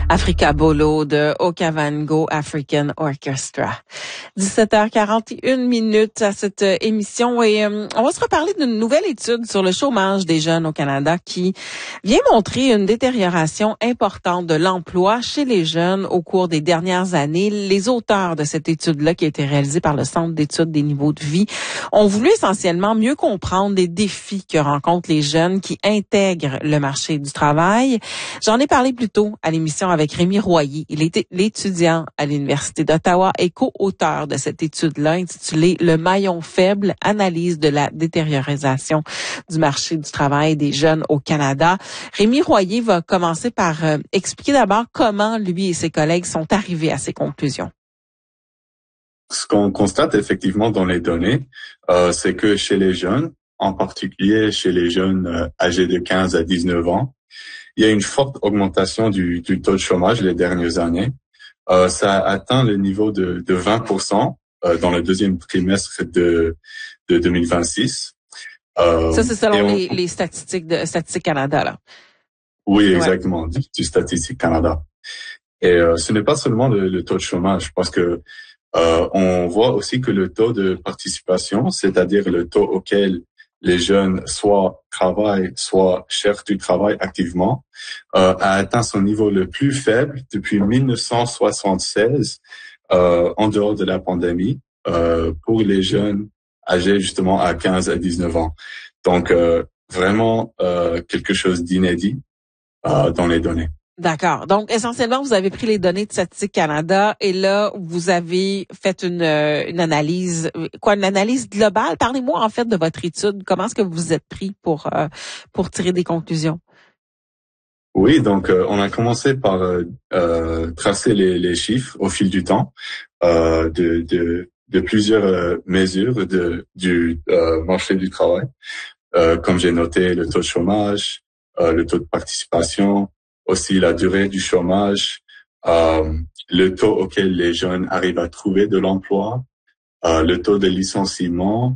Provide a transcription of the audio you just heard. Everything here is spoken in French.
Africa Bolo de Okavango African Orchestra. 17h41 à cette émission et on va se reparler d'une nouvelle étude sur le chômage des jeunes au Canada qui vient montrer une détérioration importante de l'emploi chez les jeunes au cours des dernières années. Les auteurs de cette étude-là, qui a été réalisée par le Centre d'études des niveaux de vie, ont voulu essentiellement mieux comprendre les défis que rencontrent les jeunes qui intègrent le marché du travail. J'en ai parlé plus tôt à l'émission avec Rémi Royer. Il était l'étudiant à l'Université d'Ottawa et co-auteur de cette étude-là intitulée « Le maillon faible, analyse de la détériorisation du marché du travail des jeunes au Canada ». Rémi Royer va commencer par expliquer d'abord comment lui et ses collègues sont arrivés à ces conclusions. Ce qu'on constate effectivement dans les données, c'est que chez les jeunes, en particulier chez les jeunes âgés de 15 à 19 ans, il y a une forte augmentation du taux de chômage les dernières années. Ça a atteint le niveau de 20% dans le deuxième trimestre de 2026. Ça, c'est selon les statistiques de Statistique Canada, là. Oui, exactement, du Statistique Canada. Et ce n'est pas seulement le taux de chômage, parce que on voit aussi que le taux de participation, c'est-à-dire le taux auquel les jeunes soit travaillent, soit cherchent du travail activement, a atteint son niveau le plus faible depuis 1976, en dehors de la pandémie, pour les jeunes âgés justement à 15 à 19 ans. Donc, vraiment quelque chose d'inédit dans les données. D'accord. Donc, essentiellement, vous avez pris les données de Statistique Canada et là, vous avez fait une analyse, une analyse globale. Parlez-moi en fait de votre étude. Comment est-ce que vous vous êtes pris pour tirer des conclusions? Oui, donc on a commencé par tracer les chiffres au fil du temps de plusieurs mesures du marché du travail. Comme j'ai noté, le taux de chômage, le taux de participation, aussi la durée du chômage, le taux auquel les jeunes arrivent à trouver de l'emploi, le taux de licenciement